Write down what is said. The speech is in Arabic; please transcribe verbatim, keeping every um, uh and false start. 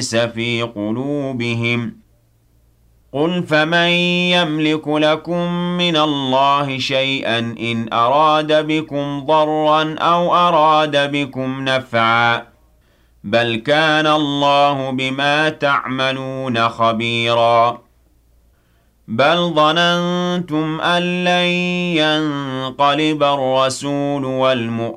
في قلوبهم قل فمن يملك لكم من الله شيئا إن أراد بكم ضرا أو أراد بكم نفعا بل كان الله بما تعملون خبيرا بل ظننتم أن لن ينقلب الرسول والمؤمنون